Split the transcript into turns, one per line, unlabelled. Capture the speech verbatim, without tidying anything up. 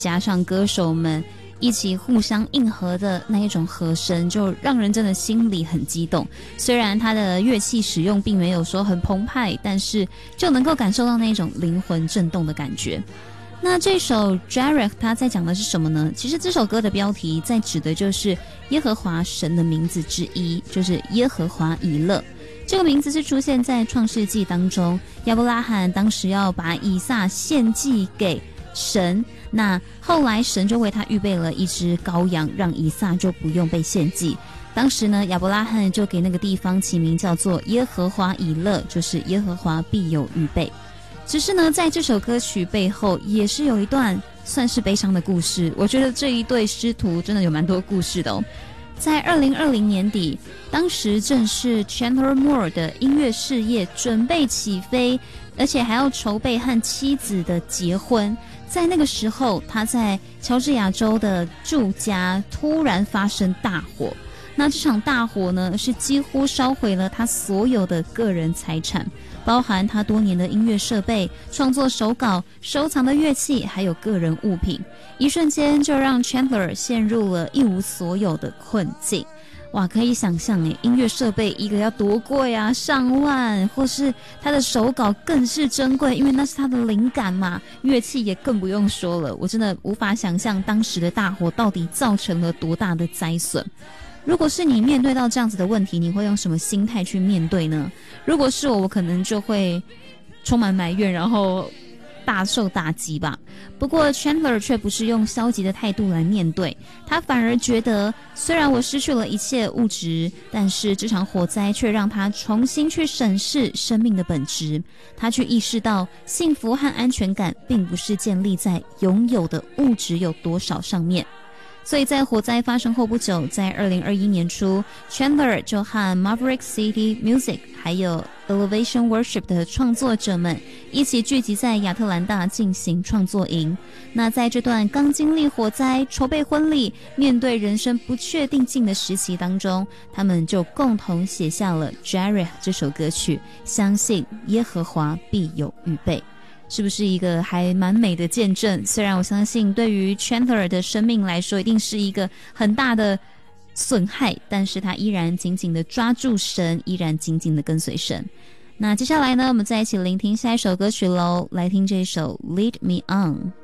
加上歌手们一起互相应和的那一种和声，就让人真的心里很激动。虽然他的乐器使用并没有说很澎湃，但是就能够感受到那种灵魂震动的感觉。那这首 Jerech 它在讲的是什么呢？其实这首歌的标题在指的就是耶和华神的名字之一，就是耶和华以勒。这个名字是出现在创世纪当中，亚伯拉罕当时要把以撒献祭给神，那后来神就为他预备了一只羔羊，让以撒就不用被献祭。当时呢，亚伯拉罕就给那个地方起名叫做耶和华以勒，就是耶和华必有预备。只是呢，在这首歌曲背后也是有一段算是悲伤的故事。我觉得这一对师徒真的有蛮多故事的哦。在二零二零年底，当时正是 Chandler Moore 的音乐事业准备起飞，而且还要筹备和妻子的结婚。在那个时候，他在乔治亚州的住家突然发生大火。那这场大火呢，是几乎烧毁了他所有的个人财产，包含他多年的音乐设备、创作手稿、收藏的乐器，还有个人物品。一瞬间就让 Chandler 陷入了一无所有的困境。哇，可以想象诶，音乐设备一个要多贵啊，上万，或是他的手稿更是珍贵，因为那是他的灵感嘛。乐器也更不用说了，我真的无法想象当时的大火到底造成了多大的灾损。如果是你面对到这样子的问题，你会用什么心态去面对呢？如果是我，我可能就会充满埋怨，然后大受打击吧。不过 Chandler 却不是用消极的态度来面对，他反而觉得虽然我失去了一切物质，但是这场火灾却让他重新去审视生命的本质。他去意识到幸福和安全感并不是建立在拥有的物质有多少上面。所以在火灾发生后不久，在二零二一年初 Chandler 就和 Maverick City Music 还有 Elevation Worship 的创作者们一起聚集在亚特兰大进行创作营。那在这段刚经历火灾、筹备婚礼、面对人生不确定性的时期当中，他们就共同写下了 Jerech 这首歌曲，相信耶和华必有预备。是不是一个还蛮美的见证？虽然我相信对于 Chandler 的生命来说一定是一个很大的损害，但是他依然紧紧的抓住神，依然紧紧的跟随神。那接下来呢，我们再一起聆听下一首歌曲咯，来听这首 Lead Me On。